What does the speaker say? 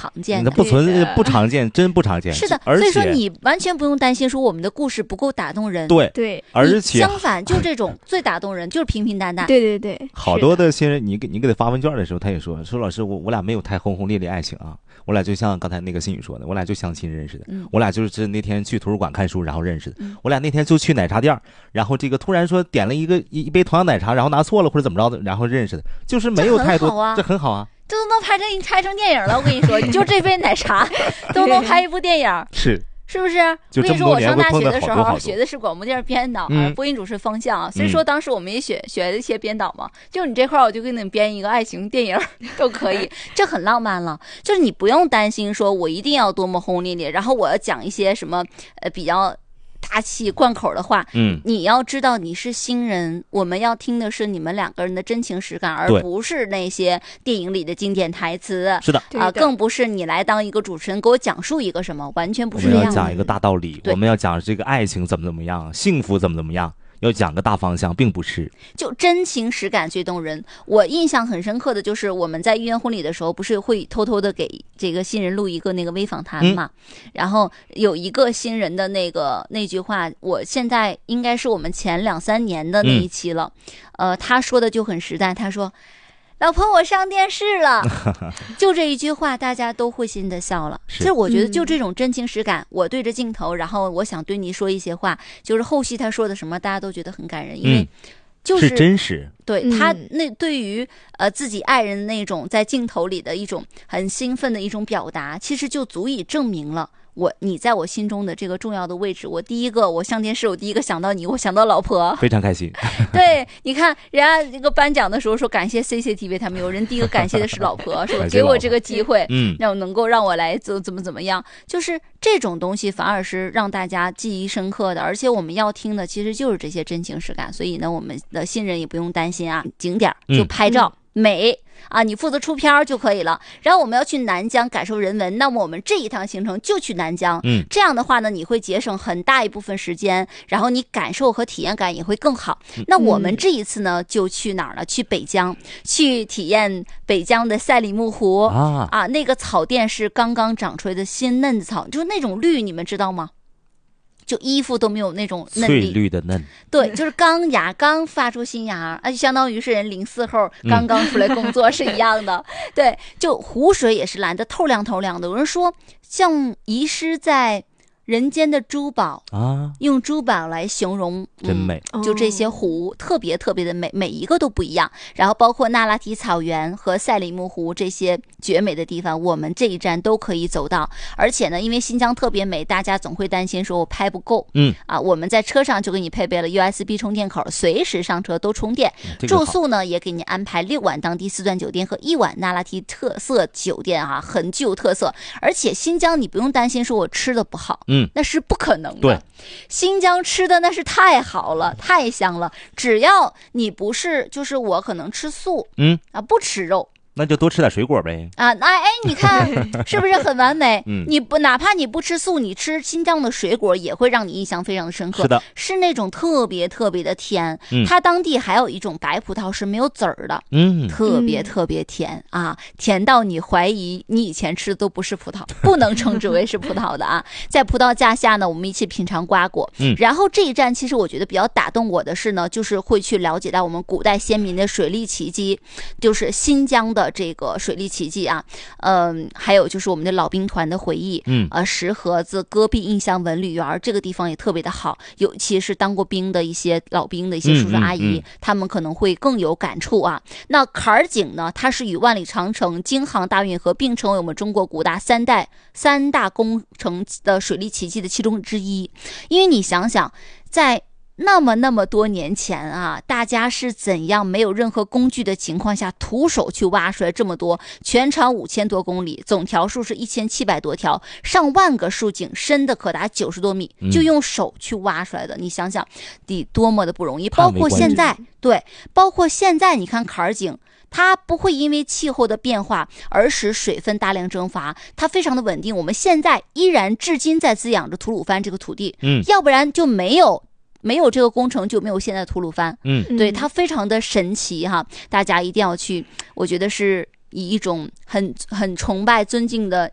常见的， 不常见，真不常见。 是的，所以说你完全不用担心说我们的故事不够打动人。 对，而且相反，就这种最打动人就是平平淡淡。 对， 好多的新人，你给他发问卷的时候，他也说老师，我俩没有太轰轰烈烈爱情啊，我俩就像刚才那个新宇说的，我俩就相亲认识的，我俩就是那天去图书馆看书然后认识的，我俩那天就去奶茶店，然后这个突然说点了一杯同样奶茶，然后拿错了或者怎么着的，然后认识的，就是没有太多，这很好啊。 这都能拍成电影了，我跟你说，你就这杯奶茶都能拍一部电影，是不是？我跟你说，我上大学的时候学的是广播电视编导啊，播音主持方向啊，所以说当时我们也学了一些编导嘛。就你这块，我就给你们编一个爱情电影都可以，这很浪漫了。就是你不用担心说我一定要多么轰轰烈烈，然后我要讲一些什么比较大气贯口的话，你要知道你是新人，我们要听的是你们两个人的真情实感，而不是那些电影里的经典台词。 是的更不是你来当一个主持人给我讲述一个什么，完全不是这样的。 我们要讲一个大道理，我们要讲这个爱情怎么样，幸福怎么样。要讲个大方向，并不是就真情实感最动人。我印象很深刻的就是我们在医院婚礼的时候，不是会偷偷的给这个新人录一个那个微访谈嘛？然后有一个新人的那句话，我现在应该是我们前2-3年的那一期了。他说的就很实在，他说：“老婆，我上电视了。”就这一句话，大家都会心的笑了。就是我觉得，就这种真情实感，我对着镜头，然后我想对你说一些话，就是后续他说的什么，大家都觉得很感人，因为就是真实。 对他那对于自己爱人的那种在镜头里的一种很兴奋的一种表达，其实就足以证明了你在我心中的这个重要的位置。我上电视，我第一个想到你，我想到老婆， 非常开心。 对，你看人家这个颁奖的时候说感谢 CCTV， 他们有人第一个感谢的是老婆，说给我这个机会，能够让我来怎么样，就是这种东西反而是让大家记忆深刻的，而且我们要听的其实就是这些真情实感。所以呢，我们的新人也不用担心啊，景点就拍照美。你负责出片就可以了。然后我们要去南疆感受人文，那么我们这一趟行程就去南疆。这样的话呢，你会节省很大一部分时间，然后你感受和体验感也会更好。那我们这一次呢，就去哪儿了？去北疆，去体验北疆的赛里木湖那个草甸是刚刚长出来的新嫩草，就是那种绿，你们知道吗？就衣服都没有那种嫩翠绿的嫩， 对，就是刚发出新芽，就相当于是人04后刚出来工作是一样的。对，就湖水也是蓝的透亮透亮的。有人说像遗失在人间的珠宝用珠宝来形容， 真美。 就这些湖特别特别的美，每一个都不一样。然后包括那拉提草原和赛里木湖这些绝美的地方，我们这一站都可以走到。而且呢，因为新疆特别美，大家总会担心说我拍不够。我们在车上就给你配备了 USB 充电口，随时上车都充电。住宿呢也给你安排6晚当地4钻酒店和1晚那拉提特色酒店很具有特色。而且新疆你不用担心说我吃的不好。那是不可能的。 对， 新疆吃的那是太好了，太香了。只要你不是，就是我可能吃素，不吃肉， 那就多吃点水果呗。 你看是不是很完美？哪怕你不吃素，你吃新疆的水果也会让你印象非常的深刻。 是的， 是那种特别特别的甜。它当地还有一种白葡萄是没有籽儿的，特别特别甜甜到你怀疑你以前吃的都不是葡萄，不能称之为是葡萄的在葡萄架下呢，我们一起品尝瓜果。然后这一站其实我觉得比较打动我的是呢，就是会去了解到我们古代先民的水利奇迹，就是新疆的这个水利奇迹还有就是我们的老兵团的回忆，石河子戈壁印象文旅园这个地方也特别的好，尤其是当过兵的一些老兵的一些叔叔阿姨，他们可能会更有感触那坎儿井呢，它是与万里长城、京杭大运河并成为我们中国古大三大工程的水利奇迹的其中之一。因为你想想，在那么多年前大家是怎样没有任何工具的情况下徒手去挖出来这么多，全长5000多公里，总条数是1700多条，上万个竖井，深的可达90多米，就用手去挖出来的。你想想得多么的不容易。包括现在你看坎儿井，它不会因为气候的变化而使水分大量蒸发，它非常的稳定。我们现在依然至今在滋养着吐鲁番这个土地，要不然就没有这个工程，就没有现在的吐鲁番。对，它非常的神奇大家一定要去，我觉得是以一种很崇拜尊敬的